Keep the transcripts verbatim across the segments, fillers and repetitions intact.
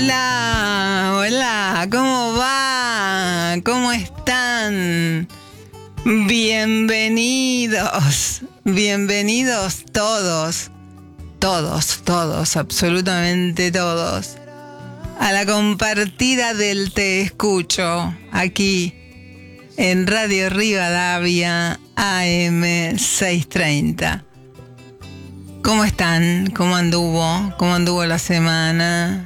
Hola, hola, ¿cómo va? ¿Cómo están? Bienvenidos, bienvenidos todos, todos, todos, absolutamente todos, a la compartida del Te Escucho, aquí en Radio Rivadavia A M seiscientos treinta. ¿Cómo están? ¿Cómo anduvo? ¿Cómo anduvo la semana?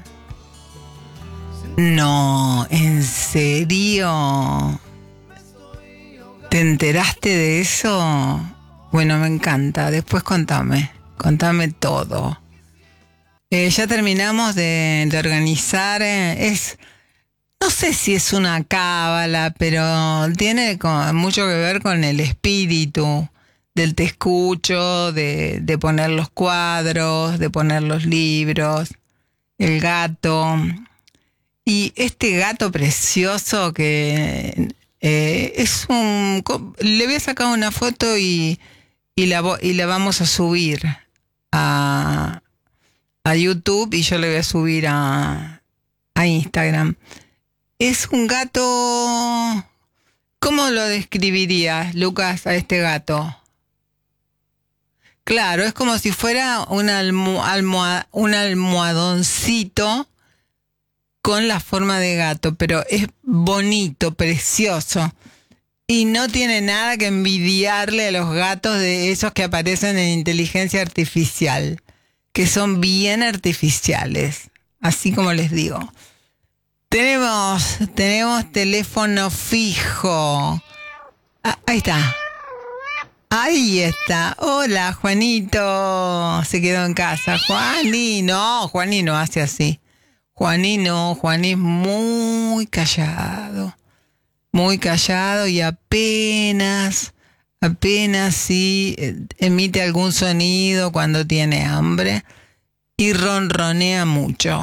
No, ¿en serio? ¿Te enteraste de eso? Bueno, me encanta. Después contame. Contame todo. Eh, ya terminamos de, de organizar. Eh, es, no sé si es una cábala, pero tiene con, mucho que ver con el espíritu del Te Escucho, de, de poner los cuadros, de poner los libros, el gato. Y este gato precioso que eh, es un... Le voy a sacar una foto y, y, la, y la vamos a subir a, a YouTube y yo le voy a subir a, a Instagram. Es un gato... ¿Cómo lo describirías, Lucas, a este gato? Claro, es como si fuera un, almo, almohad, un almohadoncito con la forma de gato, pero es bonito, precioso. Y no tiene nada que envidiarle a los gatos de esos que aparecen en inteligencia artificial, que son bien artificiales, así como les digo. Tenemos, tenemos teléfono fijo. Ah, ahí está. Ahí está. Hola, Juanito. Se quedó en casa. Juaní, no, Juaní no hace así. Juaní no, Juaní es muy callado. Muy callado y apenas, apenas sí emite algún sonido cuando tiene hambre y ronronea mucho.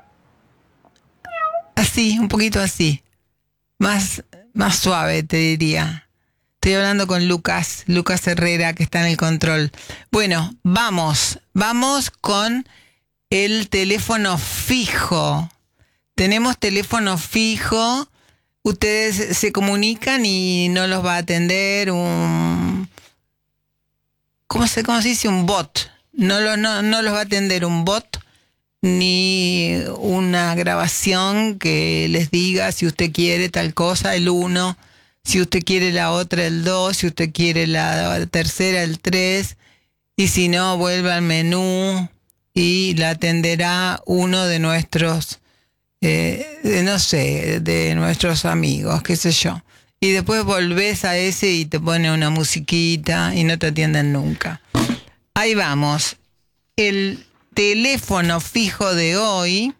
Así, un poquito así. Más, más suave, te diría. Estoy hablando con Lucas, Lucas Herrera, que está en el control. Bueno, vamos, vamos con el teléfono fijo. Tenemos teléfono fijo. Ustedes se comunican y no los va a atender un... ¿Cómo se, cómo se dice? Un bot. No, lo, no, no los va a atender un bot ni una grabación que les diga si usted quiere tal cosa, el uno... Si usted quiere la otra, el dos. Si usted quiere la tercera, el tres. Y si no, vuelve al menú y la atenderá uno de nuestros, eh, de, no sé, de nuestros amigos, qué sé yo. Y después volvés a ese y te pone una musiquita y no te atienden nunca. Ahí vamos. El teléfono fijo de hoy,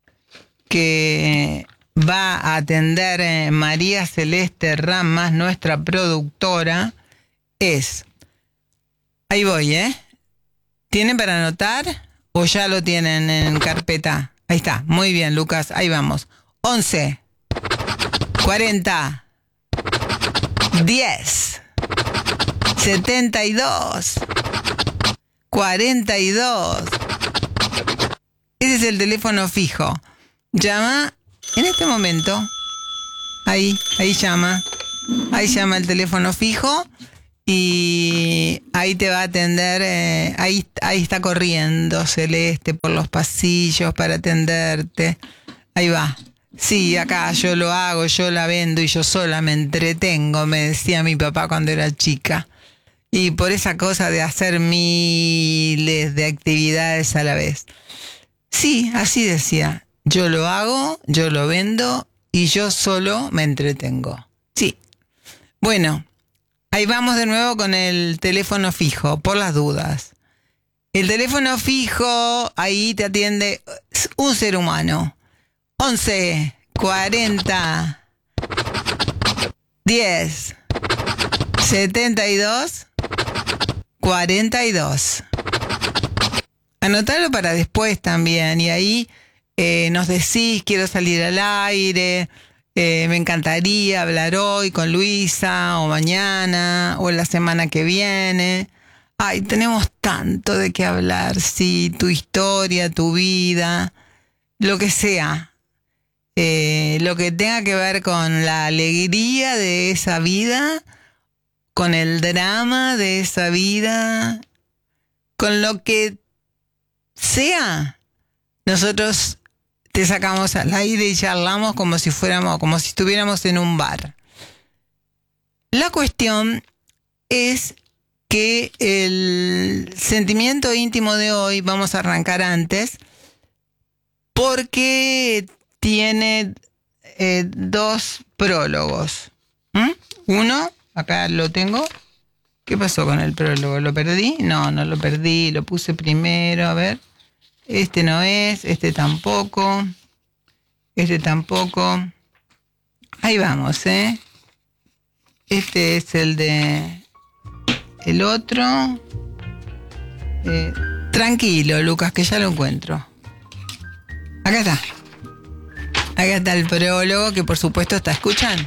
que va a atender eh, María Celeste Ramas, nuestra productora, es... Ahí voy, ¿eh? ¿Tienen para anotar o ya lo tienen en carpeta? Ahí está, muy bien, Lucas, ahí vamos. once, cuarenta, diez, setenta y dos, cuarenta y dos. Ese es el teléfono fijo. Llama en este momento. Ahí, ahí llama. Ahí llama el teléfono fijo y ahí te va a atender. Eh, ahí, ahí está corriendo Celeste por los pasillos para atenderte. Ahí va. Sí, acá yo lo hago, yo la vendo y yo sola me entretengo, me decía mi papá cuando era chica. Y por esa cosa de hacer miles de actividades a la vez. Sí, así decía. Yo lo hago, yo lo vendo y yo solo me entretengo. Sí. Bueno, ahí vamos de nuevo con el teléfono fijo, por las dudas. El teléfono fijo, ahí te atiende un ser humano. once, cuarenta, diez, setenta y dos, cuarenta y dos. Anotalo para después también y ahí eh, nos decís, quiero salir al aire, eh, me encantaría hablar hoy con Luisa o mañana o la semana que viene. Ay, tenemos tanto de qué hablar, sí, tu historia, tu vida. lo que sea, eh, lo que tenga que ver con la alegría de esa vida, con el drama de esa vida, con lo que sea, nosotros te sacamos al aire y charlamos como si fuéramos, como si estuviéramos en un bar. La cuestión es que el sentimiento íntimo de hoy, vamos a arrancar antes, porque tiene eh, dos prólogos. ¿Mm? Uno, acá lo tengo. ¿Qué pasó con el prólogo? ¿Lo perdí? No, no lo perdí, lo puse primero, a ver. Este no es, este tampoco, este tampoco. Ahí vamos, ¿eh? Este es el de... el otro. Eh, tranquilo, Lucas, que ya lo encuentro. Acá está. Acá está el prólogo, que por supuesto está escuchando.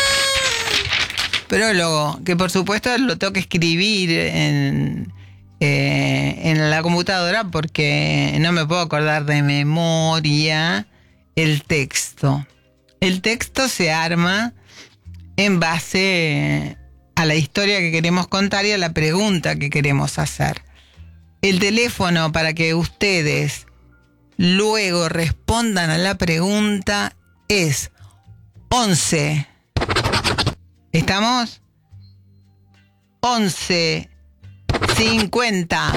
Prólogo, que por supuesto lo tengo que escribir en, eh, en la computadora porque no me puedo acordar de memoria el texto. El texto se arma en base a la historia que queremos contar y a la pregunta que queremos hacer. El teléfono para que ustedes luego respondan a la pregunta es once. ¿Estamos? once cincuenta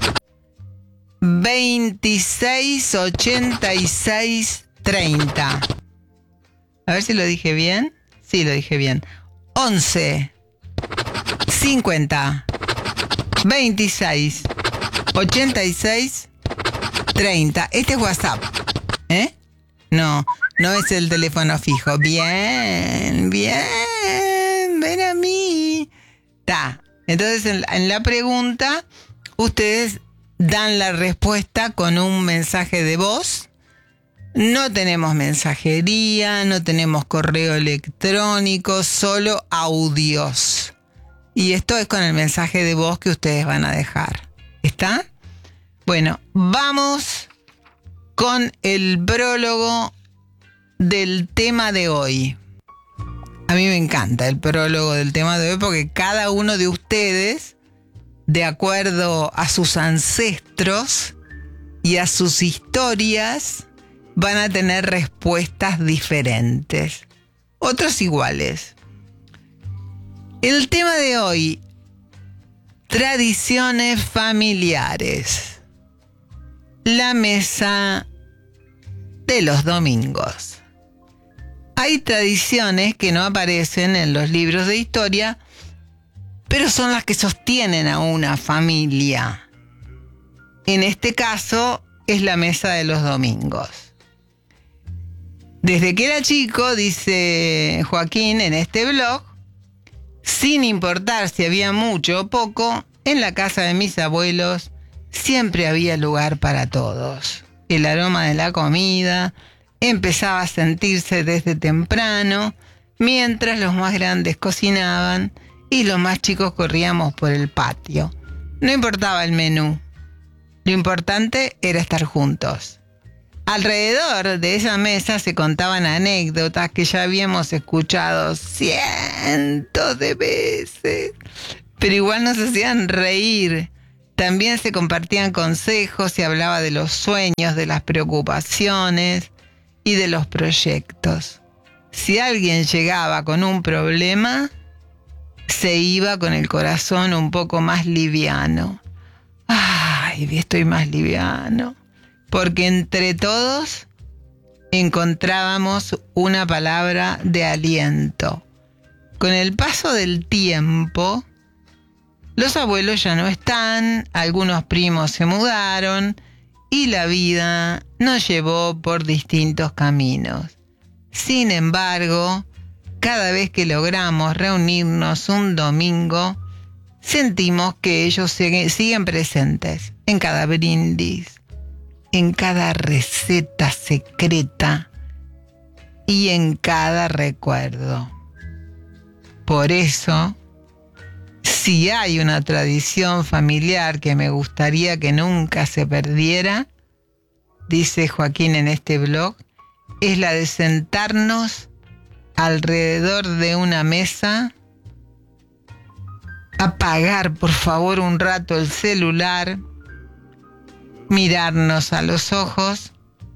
veintiséis ochenta y seis treinta. A ver si lo dije bien. Sí, lo dije bien. once cincuenta veintiséis ochenta y seis treinta. Este es WhatsApp, ¿eh? No, no es el teléfono fijo. Bien, bien, ven a mí. Ta. Entonces, en la, en la pregunta, ustedes dan la respuesta con un mensaje de voz. No tenemos mensajería, no tenemos correo electrónico, solo audios. Y esto es con el mensaje de voz que ustedes van a dejar. ¿Está? Bueno, vamos con el prólogo del tema de hoy. A mí me encanta el prólogo del tema de hoy porque cada uno de ustedes, de acuerdo a sus ancestros y a sus historias, van a tener respuestas diferentes, otros iguales. El tema de hoy, tradiciones familiares. La mesa de los domingos. Hay tradiciones que no aparecen en los libros de historia, pero son las que sostienen a una familia. En este caso, es la mesa de los domingos. Desde que era chico, dice Joaquín en este blog, sin importar si había mucho o poco, en la casa de mis abuelos siempre había lugar para todos. El aroma de la comida empezaba a sentirse desde temprano, mientras los más grandes cocinaban y los más chicos corríamos por el patio. No importaba el menú, lo importante era estar juntos. Alrededor de esa mesa se contaban anécdotas que ya habíamos escuchado cientos de veces, pero igual nos hacían reír. También se compartían consejos, se hablaba de los sueños, de las preocupaciones y de los proyectos. Si alguien llegaba con un problema, se iba con el corazón un poco más liviano. Ay, estoy más liviano. Porque entre todos encontrábamos una palabra de aliento. Con el paso del tiempo, los abuelos ya no están, algunos primos se mudaron y la vida nos llevó por distintos caminos. Sin embargo, cada vez que logramos reunirnos un domingo, sentimos que ellos siguen presentes en cada brindis, en cada receta secreta y en cada recuerdo. Por eso, si hay una tradición familiar que me gustaría que nunca se perdiera, dice Joaquín en este blog, es la de sentarnos alrededor de una mesa, apagar por favor un rato el celular, mirarnos a los ojos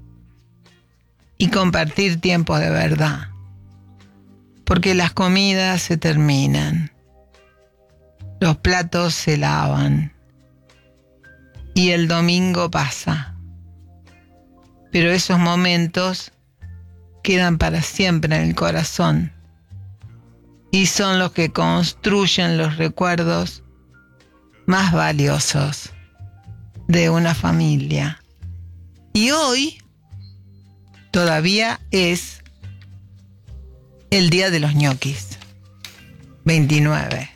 y compartir tiempos de verdad. Porque las comidas se terminan, los platos se lavan y el domingo pasa. Pero esos momentos quedan para siempre en el corazón y son los que construyen los recuerdos más valiosos de una familia. Y hoy todavía es el día de los ñoquis, veintinueve.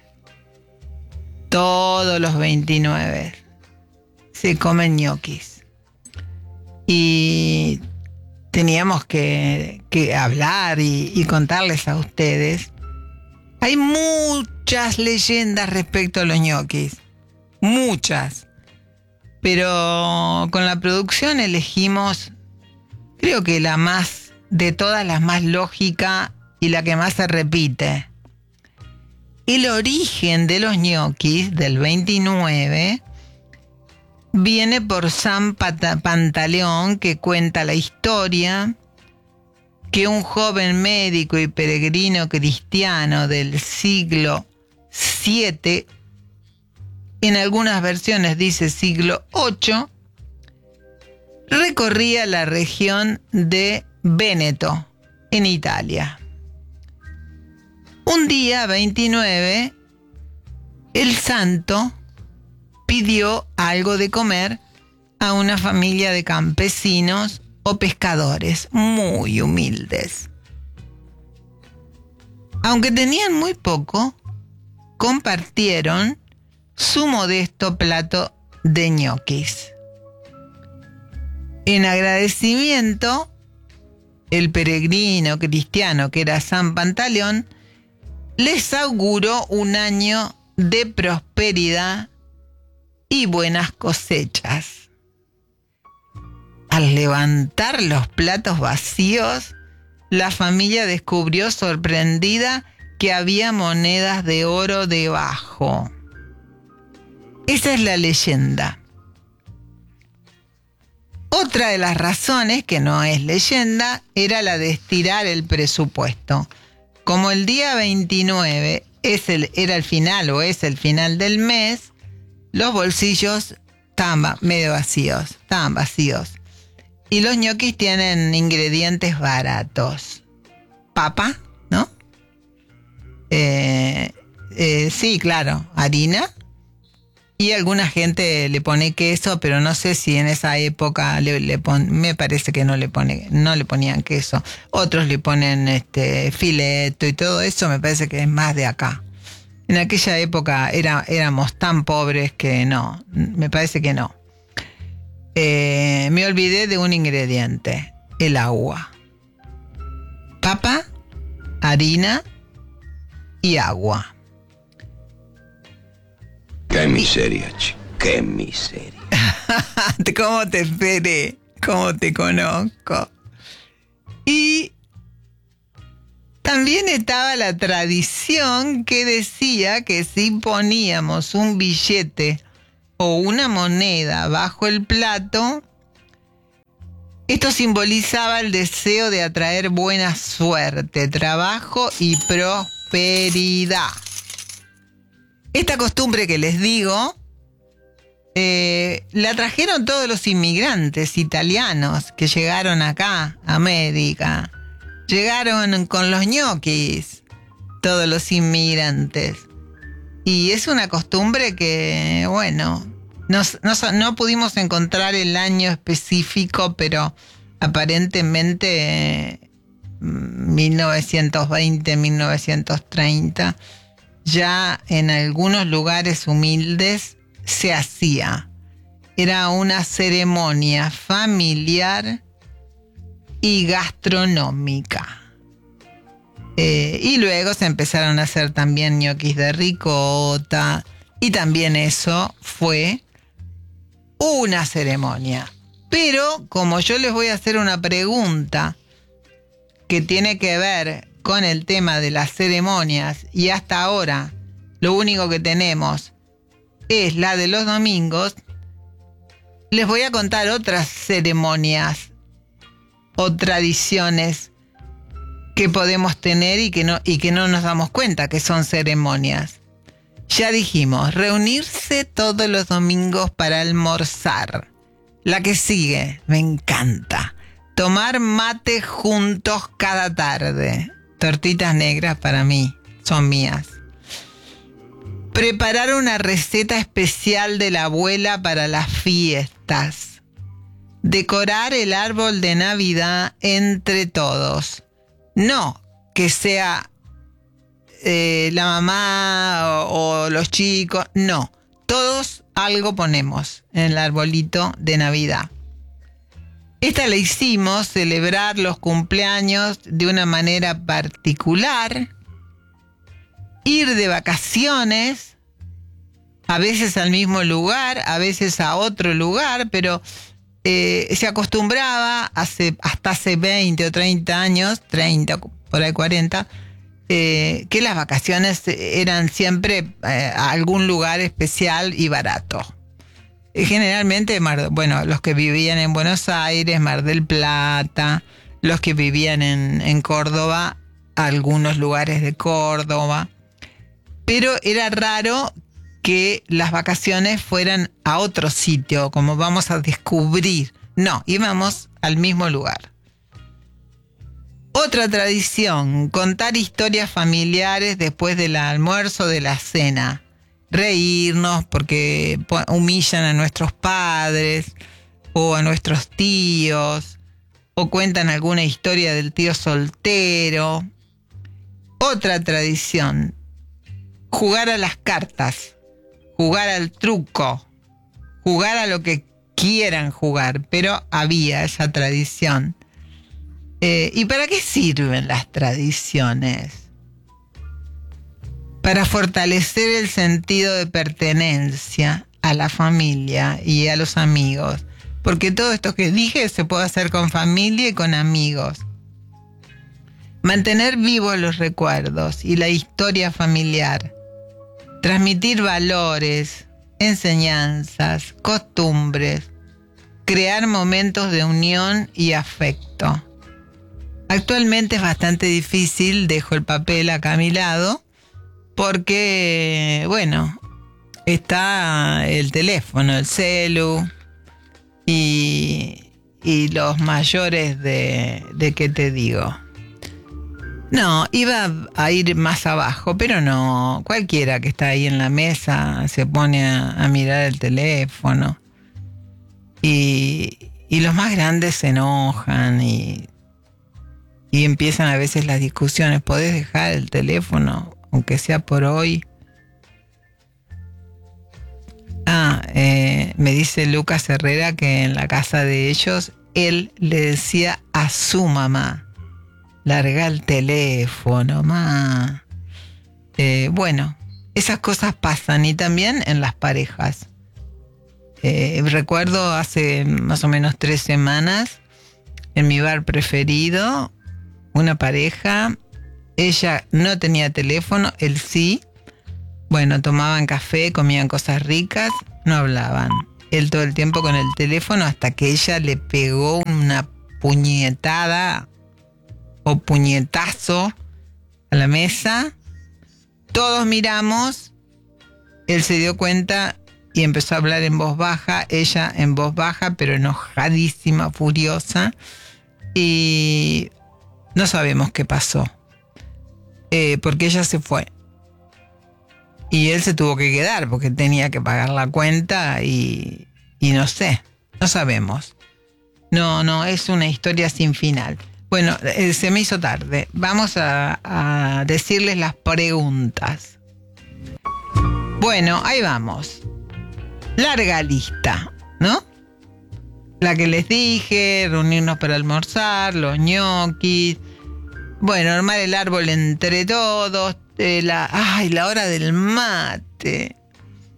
Todos los veintinueve se comen ñoquis. Y teníamos que, que hablar y, y contarles a ustedes. Hay muchas leyendas respecto a los ñoquis. Muchas. Pero con la producción elegimos, creo que la más, de todas las más lógica y la que más se repite. El origen de los ñoquis del veintinueve viene por San Pantaleón, que cuenta la historia que un joven médico y peregrino cristiano del siglo siete, en algunas versiones dice siglo ocho, recorría la región de Véneto, en Italia. Un día veintinueve, el santo pidió algo de comer a una familia de campesinos o pescadores muy humildes. Aunque tenían muy poco, compartieron su modesto plato de ñoquis. En agradecimiento, el peregrino cristiano, que era San Pantaleón, les auguró un año de prosperidad y buenas cosechas. Al levantar los platos vacíos, la familia descubrió sorprendida que había monedas de oro debajo. Esa es la leyenda. Otra de las razones, que no es leyenda, era la de estirar el presupuesto. Como el día veintinueve es el, era el final o es el final del mes, los bolsillos estaban medio vacíos, estaban vacíos. Y los ñoquis tienen ingredientes baratos. Papa, ¿no? Eh, eh, sí, claro, harina. Y alguna gente le pone queso, pero no sé si en esa época le, le pon, me parece que no le pone, no le ponían queso. Otros le ponen este fileto y todo eso, me parece que es más de acá. En aquella época era, éramos tan pobres que no, me parece que no. Eh, me olvidé de un ingrediente, el agua. Papa, harina y agua. Qué miseria, chico, qué miseria. ¿Cómo te esperé? ¿Cómo te conozco? Y también estaba la tradición que decía que si poníamos un billete o una moneda bajo el plato, esto simbolizaba el deseo de atraer buena suerte, trabajo y prosperidad. Esta costumbre que les digo, eh, la trajeron todos los inmigrantes italianos que llegaron acá, a América. Llegaron con los ñoquis, todos los inmigrantes. Y es una costumbre que, bueno, nos, nos, no pudimos encontrar el año específico, pero aparentemente eh, mil novecientos veinte, mil novecientos treinta... ya en algunos lugares humildes se hacía. Era una ceremonia familiar y gastronómica. Eh, y luego se empezaron a hacer también ñoquis de ricota, y también eso fue una ceremonia. Pero como yo les voy a hacer una pregunta que tiene que ver con el tema de las ceremonias, y hasta ahora lo único que tenemos es la de los domingos, les voy a contar otras ceremonias o tradiciones que podemos tener y que no, y que no nos damos cuenta que son ceremonias. Ya dijimos, reunirse todos los domingos para almorzar. La que sigue, me encanta. Tomar mate juntos cada tarde. Tortitas negras para mí, son mías. Preparar una receta especial de la abuela para las fiestas. Decorar el árbol de Navidad entre todos. No que sea eh, la mamá o, o los chicos, no. Todos algo ponemos en el arbolito de Navidad. Esta la hicimos celebrar los cumpleaños de una manera particular. Ir de vacaciones, a veces al mismo lugar, a veces a otro lugar, pero eh, se acostumbraba hace, hasta hace veinte o treinta años, treinta, por ahí cuarenta, eh, que las vacaciones eran siempre eh, a algún lugar especial y barato. Eh, generalmente, bueno, los que vivían en Buenos Aires, Mar del Plata, los que vivían en, en Córdoba, algunos lugares de Córdoba. Pero era raro que las vacaciones fueran a otro sitio, como vamos a descubrir. No, íbamos al mismo lugar. Otra tradición, contar historias familiares después del almuerzo, de la cena. Reírnos porque humillan a nuestros padres o a nuestros tíos, o cuentan alguna historia del tío soltero. Otra tradición, jugar a las cartas, jugar al truco, jugar a lo que quieran jugar, pero había esa tradición. Eh, ¿Y para qué sirven las tradiciones? Para fortalecer el sentido de pertenencia a la familia y a los amigos, porque todo esto que dije se puede hacer con familia y con amigos. Mantener vivos los recuerdos y la historia familiar. Transmitir valores, enseñanzas, costumbres. Crear momentos de unión y afecto. Actualmente es bastante difícil, dejo el papel acá a mi lado, porque, bueno, está el teléfono, el celu, y, y los mayores de, de qué te digo. No, iba a ir más abajo, pero no. Cualquiera que está ahí en la mesa se pone a, a mirar el teléfono. Y, y los más grandes se enojan y, y empiezan a veces las discusiones. ¿Podés dejar el teléfono, aunque sea por hoy? Ah, eh, me dice Lucas Herrera que en la casa de ellos él le decía a su mamá: larga el teléfono, ma. Eh, bueno, esas cosas pasan, y también en las parejas. Eh, recuerdo hace más o menos tres semanas, en mi bar preferido, una pareja, ella no tenía teléfono, él sí. Bueno, tomaban café, comían cosas ricas, no hablaban. Él todo el tiempo con el teléfono, hasta que ella le pegó una puñetada o puñetazo a la mesa. Todos miramos, él se dio cuenta y empezó a hablar en voz baja, ella en voz baja, pero enojadísima, furiosa, y no sabemos qué pasó, eh, porque ella se fue y él se tuvo que quedar porque tenía que pagar la cuenta y, y no sé, no sabemos. No, no, es una historia sin final. Bueno, eh, se me hizo tarde. Vamos a, a decirles las preguntas. Bueno, ahí vamos. Larga lista, ¿no? La que les dije, reunirnos para almorzar, los ñoquis. Bueno, armar el árbol entre todos. Eh, la, ay, la hora del mate.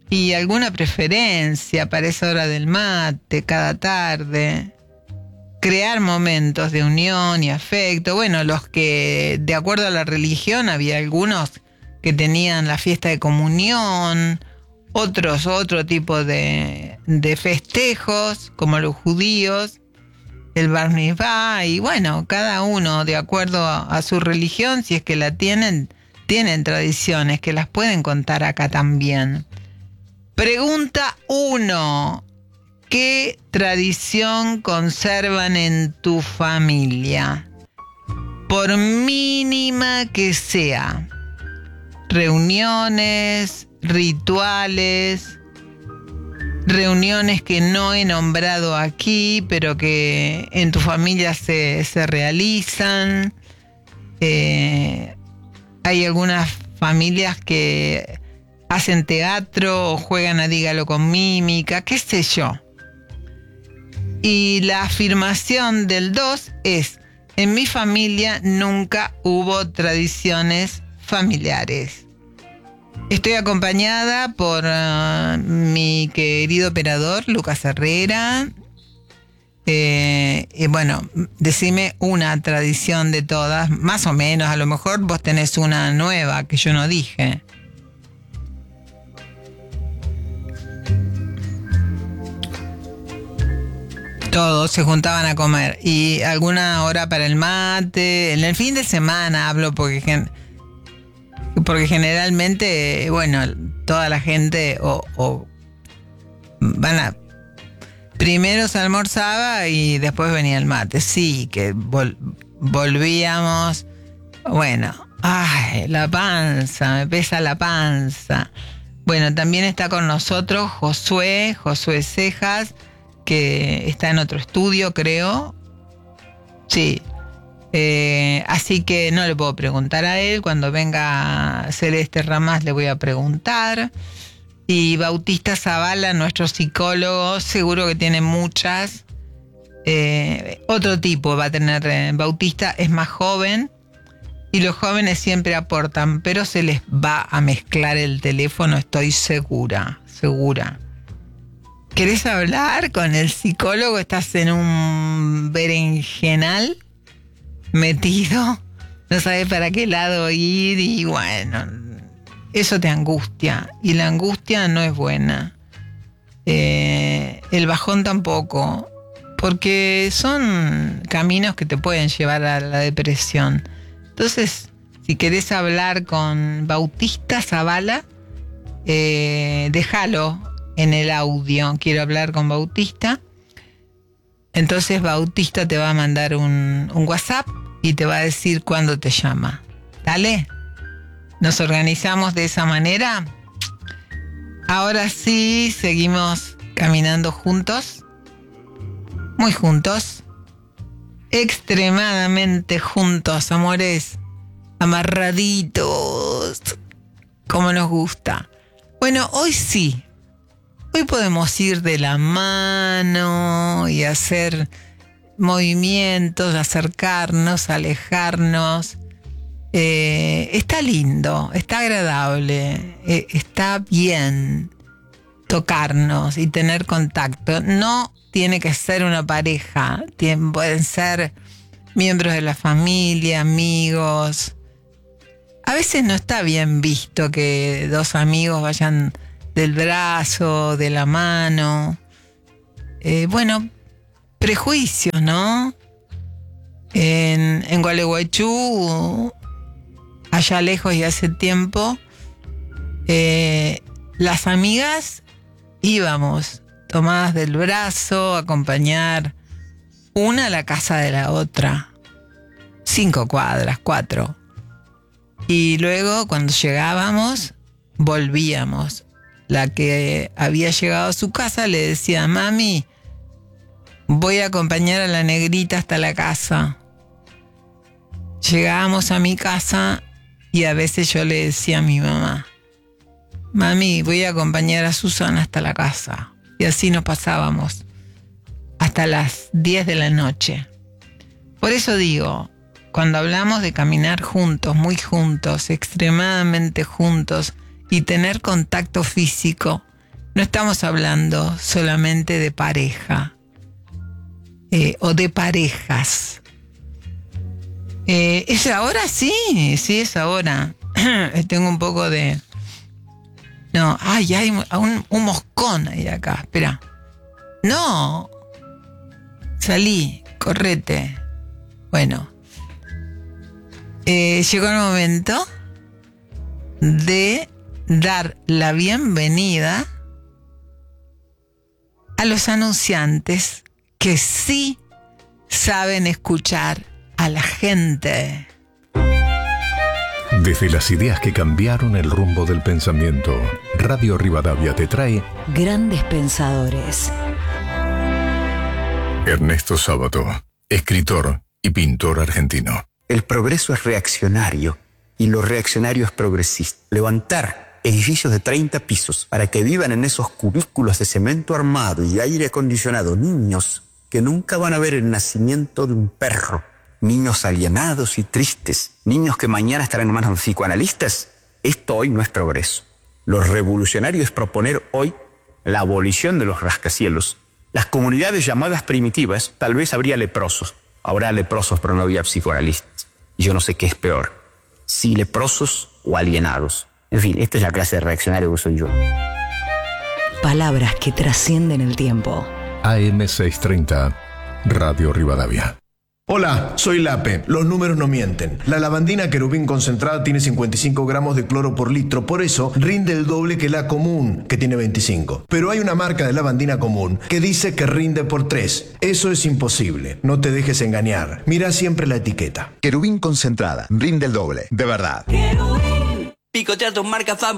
¿Y alguna preferencia para esa hora del mate, cada tarde? Crear momentos de unión y afecto. Bueno, los que, de acuerdo a la religión, había algunos que tenían la fiesta de comunión, otros otro tipo de, de festejos, como los judíos, el Bar Mitzvah, y bueno, cada uno, de acuerdo a, a su religión, si es que la tienen, tienen tradiciones que las pueden contar acá también. Pregunta uno. ¿Qué tradición conservan en tu familia? Por mínima que sea. Reuniones, rituales, reuniones que no he nombrado aquí, pero que en tu familia se, se realizan. Eh, hay algunas familias que hacen teatro o juegan a dígalo con mímica, qué sé yo. Y la afirmación del dos es: en mi familia nunca hubo tradiciones familiares. Estoy acompañada por uh, mi querido operador Lucas Herrera. Eh, y bueno, decime una tradición de todas, más o menos. A lo mejor vos tenés una nueva que yo no dije. Todos se juntaban a comer. Y alguna hora para el mate. En el fin de semana hablo porque, gen- porque generalmente, bueno, toda la gente o, o van a... Primero se almorzaba y después venía el mate. Sí, que vol- volvíamos. Bueno, ay, la panza, me pesa la panza. Bueno, también está con nosotros Josué, Josué Cejas, que está en otro estudio, creo. Sí. Eh, así que no le puedo preguntar a él. Cuando venga Celeste Ramás le voy a preguntar. Y Bautista Zavala, nuestro psicólogo, seguro que tiene muchas. Eh, otro tipo va a tener. Eh, Bautista es más joven. Y los jóvenes siempre aportan, pero se les va a mezclar el teléfono, estoy segura, segura. ¿Querés hablar con el psicólogo? ¿Estás en un berenjenal metido? No sabes para qué lado ir y bueno, eso te angustia. Y la angustia no es buena. Eh, el bajón tampoco. Porque son caminos que te pueden llevar a la depresión. Entonces, si querés hablar con Bautista Zavala, eh, déjalo en el audio. Quiero hablar con Bautista. Entonces Bautista te va a mandar un, un WhatsApp y te va a decir cuándo te llama. ¿Dale? ¿Nos organizamos de esa manera? Ahora sí, seguimos caminando juntos. Muy juntos. Extremadamente juntos, amores. Amarraditos. Como nos gusta. Bueno, hoy sí. Hoy podemos ir de la mano y hacer movimientos, acercarnos, alejarnos. Eh, está lindo, está agradable, eh, está bien tocarnos y tener contacto. No tiene que ser una pareja, tienen, pueden ser miembros de la familia, amigos. A veces no está bien visto que dos amigos vayan del brazo, de la mano. Eh, bueno, prejuicios, ¿no? En, en Gualeguaychú, allá lejos y hace tiempo, eh, las amigas íbamos tomadas del brazo, a acompañar una a la casa de la otra. Cinco cuadras, cuatro. Y luego, cuando llegábamos, volvíamos. La que había llegado a su casa le decía: mami, voy a acompañar a la negrita hasta la casa. Llegábamos a mi casa y a veces yo le decía a mi mamá: mami, voy a acompañar a Susana hasta la casa. Y así nos pasábamos hasta las diez de la noche. Por eso digo, cuando hablamos de caminar juntos, muy juntos, extremadamente juntos, y tener contacto físico, no estamos hablando solamente de pareja eh, o de parejas. Eh, ¿Es ahora? Sí, sí es ahora. Tengo un poco de... No, ay, hay un, un moscón ahí acá, espera. No, salí, correte. Bueno, eh, llegó el momento de dar la bienvenida a los anunciantes que sí saben escuchar a la gente. Desde las ideas que cambiaron el rumbo del pensamiento, Radio Rivadavia te trae Grandes Pensadores. Ernesto Sábato, escritor y pintor argentino. El progreso es reaccionario y lo reaccionario es progresista. Levantar edificios de treinta pisos para que vivan en esos cubículos de cemento armado y aire acondicionado niños que nunca van a ver el nacimiento de un perro. Niños alienados y tristes, niños que mañana estarán en manos de psicoanalistas. Esto hoy no es progreso. Lo revolucionario es proponer hoy la abolición de los rascacielos. Las comunidades llamadas primitivas, tal vez habría leprosos. Habrá leprosos, pero no había psicoanalistas. Y yo no sé qué es peor, si leprosos o alienados. En fin, esta es la clase de reaccionario que soy yo. Palabras que trascienden el tiempo. A M seiscientos treinta, Radio Rivadavia. Hola, soy Lape. Los números no mienten. La lavandina querubín concentrada tiene cincuenta y cinco gramos de cloro por litro, por eso rinde el doble que la común, que tiene veinticinco. Pero hay una marca de lavandina común que dice que rinde por tres. Eso es imposible. No te dejes engañar. Mira siempre la etiqueta. Querubín concentrada, rinde el doble, de verdad. Picotea tus marcas favoritas.